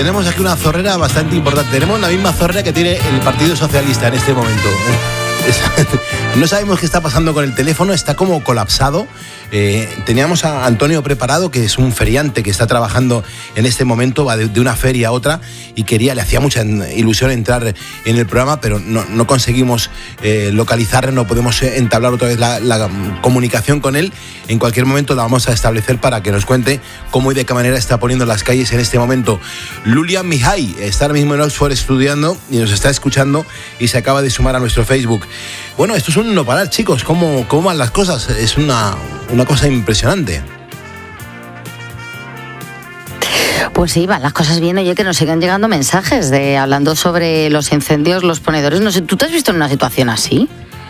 tenemos aquí una zorrera bastante importante. Tenemos la misma zorrera que tiene el Partido Socialista en este momento. No sabemos qué está pasando con el teléfono, está como colapsado. Teníamos a Antonio preparado, que es un feriante que está trabajando en este momento, va de una feria a otra, y le hacía mucha ilusión entrar en el programa, pero no conseguimos localizarle, no podemos entablar otra vez la comunicación con él. En cualquier momento la vamos a establecer para que nos cuente cómo y de qué manera está poniendo las calles en este momento. Lulian Mihai está ahora mismo en Oxford estudiando y nos está escuchando y se acaba de sumar a nuestro Facebook. Bueno, esto es un no parar, chicos. ¿Cómo van las cosas? Es una cosa impresionante. Pues sí, van las cosas bien. Oye, que nos sigan llegando mensajes hablando sobre los incendios, los ponedores. No sé, ¿tú te has visto en una situación así?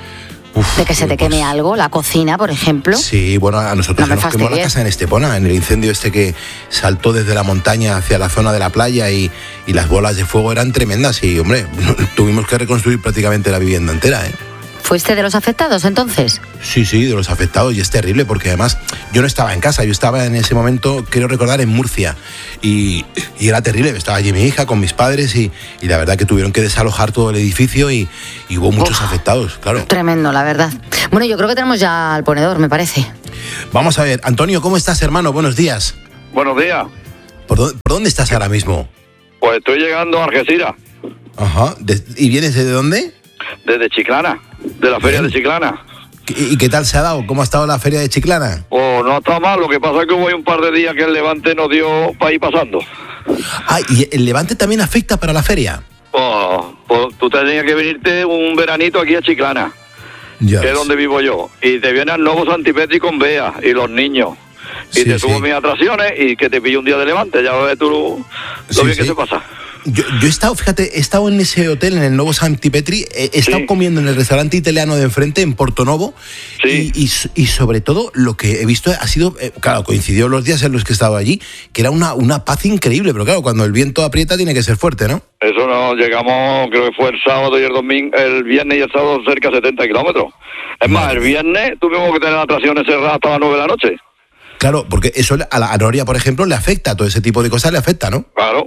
De que se te queme algo, la cocina, por ejemplo. Sí, bueno, a nosotros nos quemó la casa en Estepona, en el incendio que saltó desde la montaña hacia la zona de la playa y las bolas de fuego eran tremendas y, hombre, tuvimos que reconstruir prácticamente la vivienda entera, ¿eh? ¿Fuiste de los afectados entonces? Sí, de los afectados, y es terrible porque además yo no estaba en casa, yo estaba en ese momento, quiero recordar, en Murcia y era terrible. Estaba allí mi hija con mis padres y la verdad que tuvieron que desalojar todo el edificio y hubo muchos afectados, claro. Tremendo, la verdad. Bueno, yo creo que tenemos ya al ponedor, me parece. Vamos a ver, Antonio, ¿cómo estás, hermano? Buenos días. Buenos días. ¿Por dónde estás ahora mismo? Pues estoy llegando a Algeciras. Ajá, ¿y vienes de dónde? Desde Chiclana, de la feria de Chiclana. ¿Y qué tal se ha dado? ¿Cómo ha estado la feria de Chiclana? Oh, no está mal, lo que pasa es que hubo un par de días que el Levante nos dio para ir pasando. Ah, ¿y el Levante también afecta para la feria? Oh, pues tú tenías que venirte un veranito aquí a Chiclana, que es donde vivo yo, y te viene al Novo Santipetri con Bea y los niños, y te subo mis atracciones y que te pille un día de Levante, ya ves tú lo bien que se pasa. Yo he estado, fíjate, he estado en ese hotel, en el Novo Santipetri, he estado comiendo en el restaurante italiano de enfrente, en Portonovo, y sobre todo lo que he visto ha sido, claro, coincidió los días en los que he estado allí, que era una paz increíble, pero claro, cuando el viento aprieta tiene que ser fuerte, ¿no? Eso no, llegamos, creo que fue el sábado y el domingo, el viernes y el sábado cerca de 70 kilómetros. Es más, el viernes tuvimos que tener las atracciones cerradas hasta las 9 de la noche. Claro, porque eso a la Noria, por ejemplo, le afecta, todo ese tipo de cosas le afecta, ¿no? Claro.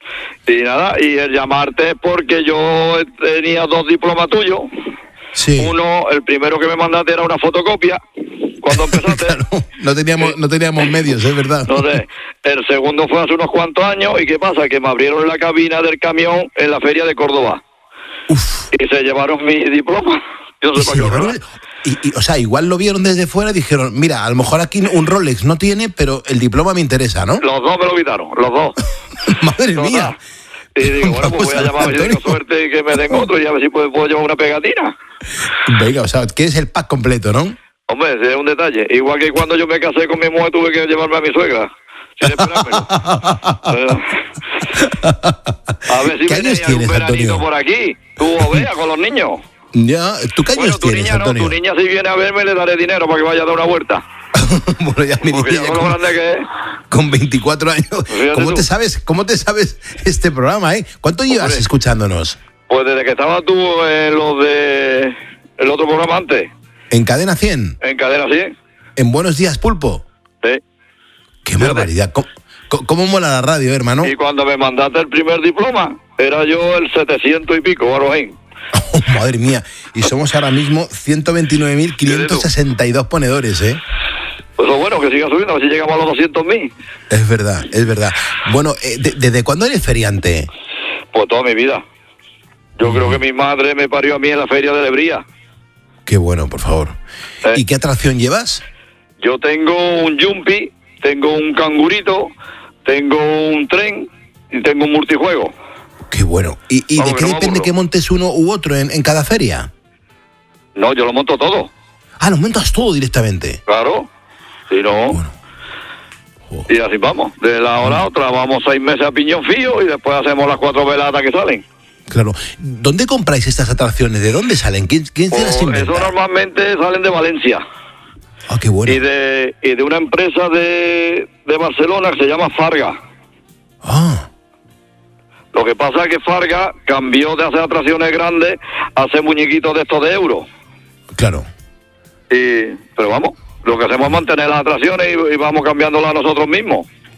Y nada, y el llamarte porque yo tenía 2 diplomas tuyos. Sí. Uno, el primero que me mandaste era una fotocopia cuando empezaste. Claro, no teníamos medios, es verdad. Entonces, el segundo fue hace unos cuantos años, y ¿qué pasa? Que me abrieron la cabina del camión en la feria de Córdoba. Uf. Y se llevaron mi diploma. Yo no sé para qué. O sea, igual lo vieron desde fuera y dijeron, mira, a lo mejor aquí un Rolex no tiene, pero el diploma me interesa, ¿no? Los dos me lo quitaron, los dos. Madre mía. Y digo, bueno, pues voy a llamar a ver si tengo suerte y que me den otro y a ver si puedo llevar una pegatina. Venga, o sea, quieres el pack completo, ¿no? Hombre, ese es un detalle. Igual que cuando yo me casé con mi mujer tuve que llevarme a mi suegra. Sin esperármelo. A ver si ¿Qué años tienes, un veranito Antonio? Por aquí. Tú veas con los niños. Ya, ¿tú qué años tienes, niña Antonio? No, tu niña si viene a verme le daré dinero para que vaya a dar una vuelta. Bueno, ya mi porque niña ya con lo grande que es. Con 24 años. ¿Cómo te sabes este programa, eh? ¿Cuánto llevas escuchándonos? Pues desde que estabas tú en los de el otro programa antes. ¿En Cadena 100? En Cadena 100. ¿En Buenos Días, Pulpo? Sí. Qué barbaridad. ¿Cómo mola la radio, hermano? Y cuando me mandaste el primer diploma, era yo el 700 y pico, Arojín. Oh, madre mía. Y somos ahora mismo 129.562 ponedores, ¿eh? Pues bueno, que siga subiendo, a ver si llegamos a los 200.000. Es verdad, es verdad. Bueno, ¿desde cuándo eres feriante? Pues toda mi vida. Yo creo que mi madre me parió a mí en la feria de Lebría. Qué bueno, por favor. ¿Y qué atracción llevas? Yo tengo un Jumpy, tengo un cangurito, tengo un tren y tengo un multijuego. Qué bueno. ¿Y de qué depende que montes uno u otro en cada feria? No, yo lo monto todo. Ah, lo montas todo directamente. Claro. Si no... Bueno. Y así vamos. De la hora a otra vamos 6 meses a piñón fío y después hacemos las 4 veladas que salen. Claro. ¿Dónde compráis estas atracciones? ¿De dónde salen? ¿Quién se las inventa? Eso normalmente salen de Valencia. Ah, qué bueno. Y de una empresa de Barcelona que se llama Farga. Ah. Lo que pasa es que Farga cambió de hacer atracciones grandes a hacer muñequitos de estos de euro. Claro. Pero vamos, lo que hacemos es mantener las atracciones y vamos cambiándolas nosotros mismos.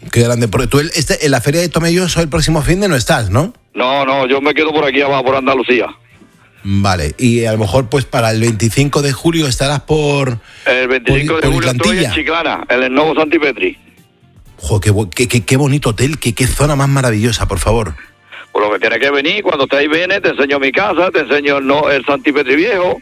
Qué grande. Porque tú en la feria de Tomelloso el próximo fin de no estás, ¿no? No, yo me quedo por aquí abajo, por Andalucía. Vale, y a lo mejor pues para el 25 de julio estarás por... El 25 de julio estoy en Chiclana, en el Novo Santipetri. Joder, qué bonito hotel, qué zona más maravillosa, por favor. Pues lo que tienes que venir, cuando estáis vienes, te enseño mi casa, te enseño el Santipetri viejo,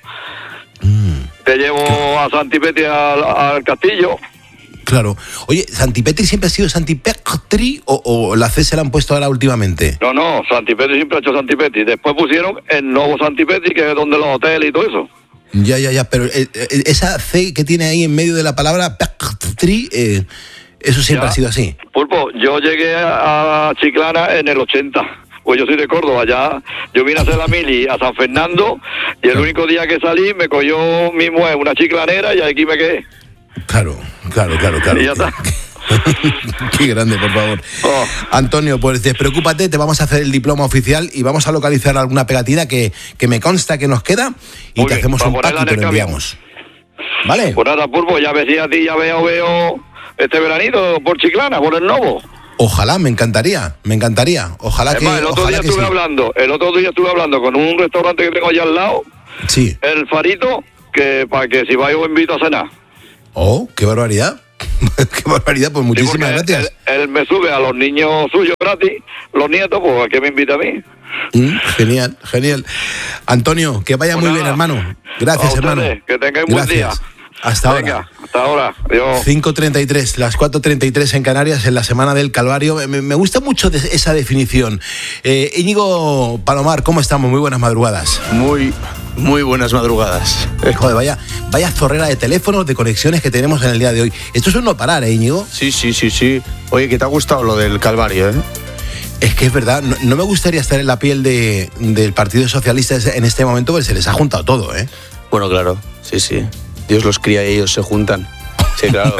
te llevo a Santipetri al castillo. Claro. Oye, ¿Santipetri siempre ha sido Santipetri o la C se la han puesto ahora últimamente? No, Santipetri siempre ha hecho Santipetri. Después pusieron el Novo Santipetri, que es donde los hoteles y todo eso. Ya, pero esa C que tiene ahí en medio de la palabra Petri, eso siempre ha sido así. Pulpo, yo llegué a Chiclana en el 80. Pues yo soy de Córdoba, yo vine a hacer la mili a San Fernando y el único día que salí me cogió mi mujer una chiclanera y aquí me quedé. Claro. Y ya está. Qué grande, por favor. Antonio, pues despreocúpate, te vamos a hacer el diploma oficial y vamos a localizar alguna pegatina que me consta que nos queda y muy te bien, hacemos un pack y te lo enviamos. ¿Vale? Pues nada, Pulpo, ya ves si a ti ya veo este veranito por Chiclana, por el Novo. Ojalá, me encantaría. Ojalá además, que... el otro día estuve hablando con un restaurante que tengo allá al lado. Sí. El Farito, que para que si vais os invito a cenar. Oh, qué barbaridad. Qué barbaridad, pues muchísimas gracias. Él me sube a los niños suyos gratis, los nietos, pues ¿a qué me invita a mí? Genial. Antonio, que vaya muy bien, hermano. Gracias, hermano. Que tengáis un buen día. Hasta ahora. Hasta ahora. Adiós. 5:33, las 4:33 en Canarias, en la Semana del Calvario. Me gusta mucho esa definición. Íñigo Palomar, ¿cómo estamos? Muy buenas madrugadas. Muy buenas madrugadas. Joder, vaya zorrera de teléfonos, de conexiones que tenemos en el día de hoy. Esto es un no parar, Íñigo? Sí. Oye, ¿qué te ha gustado lo del Calvario, Es que es verdad, no me gustaría estar en la piel del Partido Socialista en este momento, porque se les ha juntado todo, Bueno, claro, sí. Dios los cría y ellos se juntan. Sí, claro.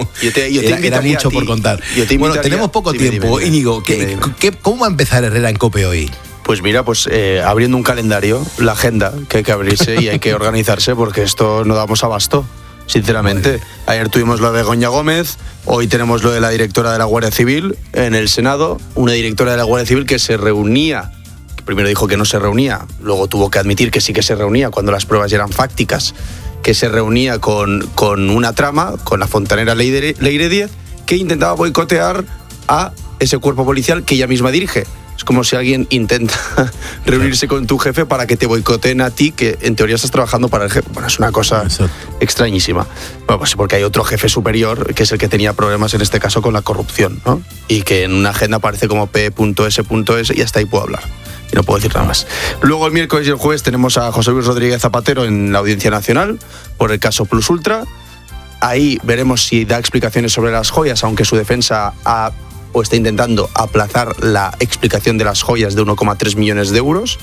Era mucho por contar. Bueno, tenemos poco tiempo. Íñigo, ¿cómo va a empezar Herrera en COPE hoy? Pues mira, abriendo un calendario, la agenda, que hay que abrirse y hay que organizarse porque esto no damos abasto, sinceramente. Ayer tuvimos lo de Begoña Gómez, hoy tenemos lo de la directora de la Guardia Civil en el Senado, una directora de la Guardia Civil que se reunía, que primero dijo que no se reunía, luego tuvo que admitir que sí que se reunía cuando las pruebas ya eran fácticas, que se reunía con una trama, con la fontanera Leire 10, que intentaba boicotear a ese cuerpo policial que ella misma dirige. Es como si alguien intenta reunirse con tu jefe para que te boicoteen a ti, que en teoría estás trabajando para el jefe. Bueno, es una cosa extrañísima. Bueno, pues porque hay otro jefe superior, que es el que tenía problemas en este caso con la corrupción, ¿no? Y que en una agenda aparece como P.S.S. y hasta ahí puedo hablar. Y no puedo decir nada más. Luego el miércoles y el jueves tenemos a José Luis Rodríguez Zapatero en la Audiencia Nacional por el caso Plus Ultra. Ahí veremos si da explicaciones sobre las joyas, aunque su defensa está intentando aplazar la explicación de las joyas de 1,3 millones de euros.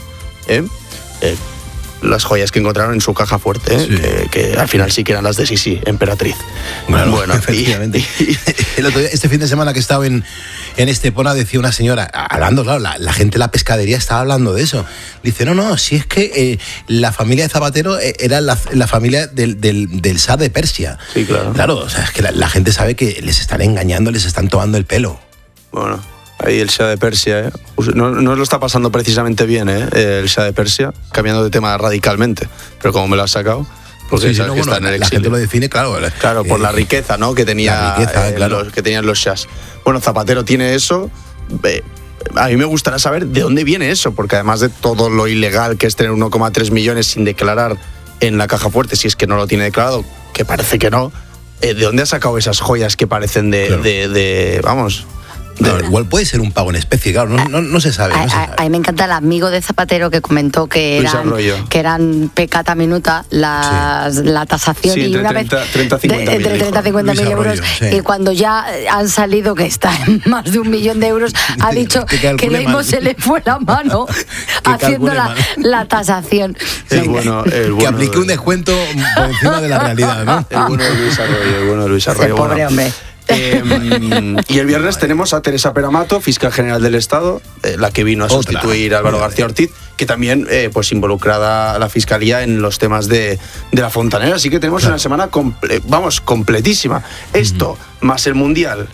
Las joyas que encontraron en su caja fuerte, sí. que al final sí que eran las de Sisi, Emperatriz. Bueno, efectivamente. El otro día, este fin de semana que he estado en Estepona, decía una señora, hablando, claro, la gente de la pescadería estaba hablando de eso. Dice, no, si es que la familia de Zapatero era la familia del Shah de Persia. Sí, claro. Claro, o sea, es que la gente sabe que les están engañando, les están tomando el pelo. Bueno, ahí el Shah de Persia, no lo está pasando precisamente bien, el Shah de Persia, cambiando de tema radicalmente, pero como me lo has sacado, porque sí, que está en el exilio. La gente lo define, claro. Claro, por la riqueza, ¿no? Que tenía, que tenían los Shahs. Bueno, Zapatero tiene eso. A mí me gustaría saber de dónde viene eso, porque además de todo lo ilegal que es tener 1,3 millones sin declarar en la caja fuerte, si es que no lo tiene declarado, que parece que no, ¿de dónde ha sacado esas joyas que parecen vamos... No, igual puede ser un pago en especie, claro, no se sabe. A mí me encanta el amigo de Zapatero que comentó que eran peccata minuta la tasación, sí, y una vez entre 30 y 50 mil euros, sí. Y cuando ya han salido que está en más de 1 millón de euros, ha dicho que Leimo se le fue la mano haciendo la tasación. El bueno que aplique un descuento por encima de la realidad, ¿no? El bueno de Luis Arroyo. Pobre hombre. Y el viernes tenemos a Teresa Peramato, fiscal general del Estado, la que vino a sustituir a Álvaro García Ortiz, que también pues involucrada a la fiscalía en los temas de la fontanera. Así que tenemos una semana completísima. Esto más el Mundial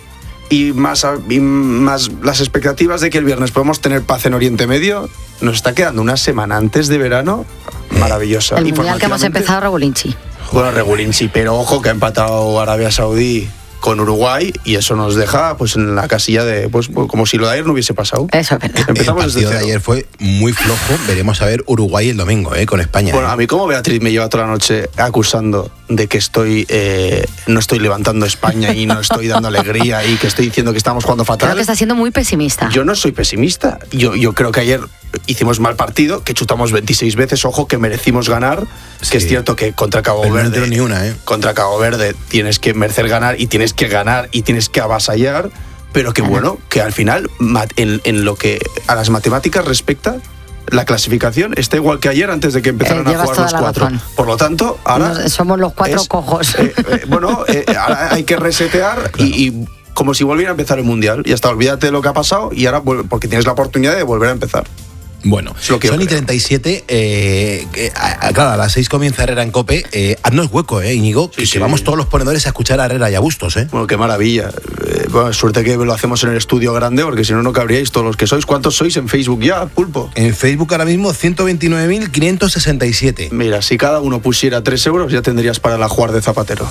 y más las expectativas de que el viernes podemos tener paz en Oriente Medio, nos está quedando una semana antes de verano maravillosa. El mundial que hemos empezado Regulinchi. Bueno, Regulinchi, pero ojo que ha empatado Arabia Saudí con Uruguay y eso nos deja pues en la casilla de pues como si lo de ayer no hubiese pasado. Eso es verdad. Empezamos el partido de ayer fue muy flojo. Veremos a ver Uruguay el domingo, con España. Bueno, a mí como Beatriz me lleva toda la noche acusando de que no estoy levantando España y no estoy dando alegría y que estoy diciendo que estamos jugando fatal. Creo que está siendo muy pesimista. Yo no soy pesimista. Yo creo que ayer hicimos mal partido, que chutamos 26 veces, ojo, que merecimos ganar, que es cierto que contra Cabo Verde no ni una, contra Cabo Verde tienes que merecer ganar y tienes que ganar y tienes que avasallar, pero que bueno, que al final en lo que a las matemáticas respecta, la clasificación está igual que ayer antes de que empezaran a jugar los cuatro. Razón. Por lo tanto, ahora somos los cuatro cojos. Ahora hay que resetear. Claro. y como si volviera a empezar el Mundial. Ya está, olvídate de lo que ha pasado y ahora porque tienes la oportunidad de volver a empezar. Bueno, son y 37, claro, a las 6 comienza Herrera en COPE. Haznos hueco, Íñigo, que vamos todos los ponedores a escuchar a Herrera y a Bustos, Bueno, qué maravilla. Bueno, suerte que lo hacemos en el estudio grande, porque si no, no cabríais todos los que sois. ¿Cuántos sois en Facebook ya, Pulpo? En Facebook ahora mismo 129.567. Mira, si cada uno pusiera 3 euros, ya tendrías para la jugar de Zapatero.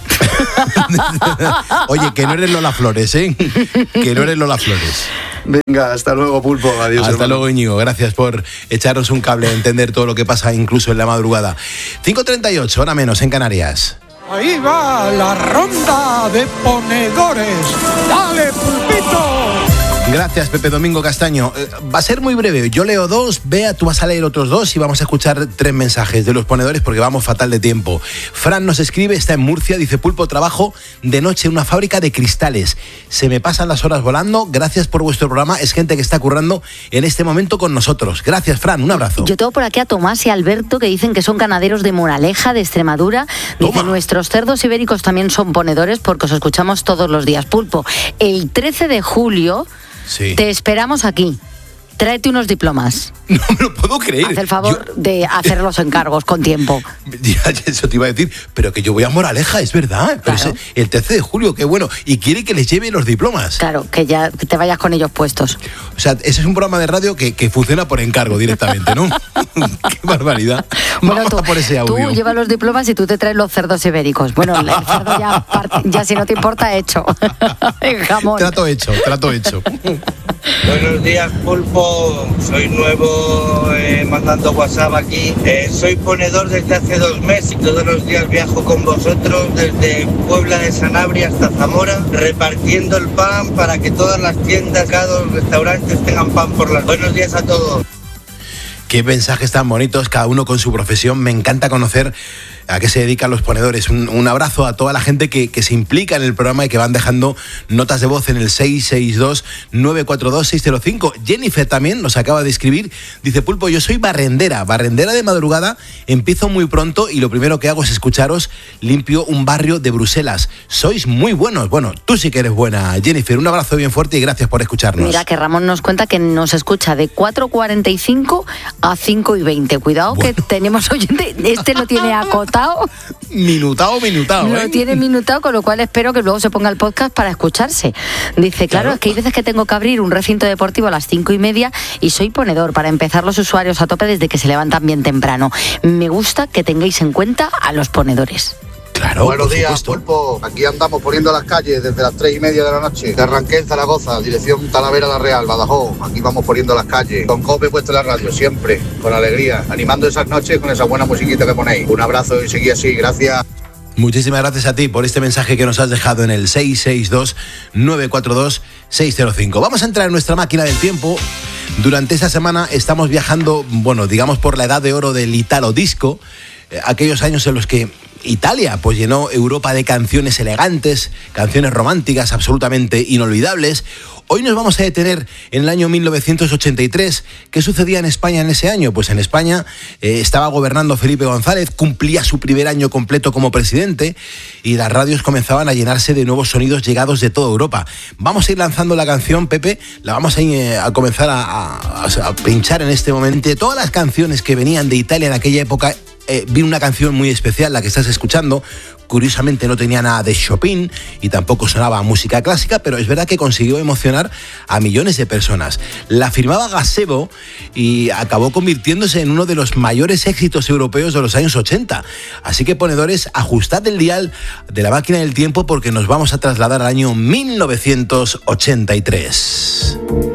Oye, que no eres Lola Flores, que no eres Lola Flores. Venga, hasta luego, Pulpo. Adiós. Hasta luego, Íñigo. Gracias por echarnos un cable a entender todo lo que pasa incluso en la madrugada. 5:38, hora menos en Canarias. Ahí va la ronda de ponedores. ¡Dale, Pulpito! Gracias, Pepe Domingo Castaño. Va a ser muy breve. Yo leo 2, Bea, tú vas a leer otros 2 y vamos a escuchar 3 mensajes de los ponedores porque vamos fatal de tiempo. Fran nos escribe, está en Murcia, dice: Pulpo, trabajo de noche en una fábrica de cristales. Se me pasan las horas volando. Gracias por vuestro programa. Es gente que está currando en este momento con nosotros. Gracias, Fran. Un abrazo. Yo tengo por aquí a Tomás y Alberto que dicen que son ganaderos de Moraleja, de Extremadura. Dice: nuestros cerdos ibéricos también son ponedores porque os escuchamos todos los días. Pulpo, el 13 de julio... Sí. Te esperamos aquí. Tráete unos diplomas. No me lo puedo creer. Haz el favor de hacer los encargos con tiempo. Eso te iba a decir, pero que yo voy a Moraleja, es verdad. Pero claro. El 13 de julio, qué bueno. Y quiere que les lleve los diplomas. Claro, que ya te vayas con ellos puestos. O sea, ese es un programa de radio que funciona por encargo directamente, ¿no? Qué barbaridad. Bueno, tú llevas los diplomas y tú te traes los cerdos ibéricos. Bueno, el cerdo ya si no te importa, hecho. El jamón. Trato hecho. Buenos días, Pulpo. Soy nuevo mandando WhatsApp aquí. Soy ponedor desde hace 2 meses y todos los días viajo con vosotros desde Puebla de Sanabria hasta Zamora, repartiendo el pan para que todas las tiendas, cada restaurantes tengan pan por las... Buenos días a todos. Qué mensajes tan bonitos, cada uno con su profesión. Me encanta conocer a qué se dedican los ponedores. Un abrazo a toda la gente que se implica en el programa y que van dejando notas de voz en el 662-942-605. Jennifer también nos acaba de escribir. Dice: Pulpo, yo soy barrendera de madrugada, empiezo muy pronto y lo primero que hago es escucharos, limpio un barrio de Bruselas. Sois muy buenos. Bueno, tú sí que eres buena, Jennifer. Un abrazo bien fuerte y gracias por escucharnos. Mira que Ramón nos cuenta que nos escucha de 4:45 a 5:20. Cuidado, bueno, que tenemos oyente. Este lo tiene acotado. Minutado. Lo tiene minutado, con lo cual espero que luego se ponga el podcast para escucharse. Dice: claro, es que hay veces que tengo que abrir un recinto deportivo a las 5:30 y soy ponedor para empezar los usuarios a tope desde que se levantan bien temprano. Me gusta que tengáis en cuenta a los ponedores. Claro, buenos días, Pulpo. Aquí andamos poniendo las calles desde las 3:30 de la noche. De Arranquén, Zaragoza, dirección Talavera La Real, Badajoz. Aquí vamos poniendo las calles. Con COPE puesto en la radio, siempre, con alegría. Animando esas noches con esa buena musiquita que ponéis. Un abrazo y seguí así, gracias. Muchísimas gracias a ti por este mensaje que nos has dejado en el 662-942-605. Vamos a entrar en nuestra máquina del tiempo. Durante esta semana estamos viajando, bueno, digamos por la edad de oro del Italo Disco. Aquellos años en los que Italia pues llenó Europa de canciones elegantes, canciones románticas absolutamente inolvidables. Hoy nos vamos a detener en el año 1983. ¿Qué sucedía en España en ese año? Pues en España estaba gobernando Felipe González, cumplía su primer año completo como presidente y las radios comenzaban a llenarse de nuevos sonidos llegados de toda Europa. Vamos a ir lanzando la canción, Pepe, la vamos a comenzar a pinchar en este momento. Todas las canciones que venían de Italia en aquella época vi una canción muy especial, la que estás escuchando. Curiosamente no tenía nada de Chopin y tampoco sonaba música clásica, pero es verdad que consiguió emocionar a millones de personas. La firmaba Gazebo y acabó convirtiéndose en uno de los mayores éxitos europeos de los años 80. Así que, ponedores, ajustad el dial de la máquina del tiempo porque nos vamos a trasladar al año 1983.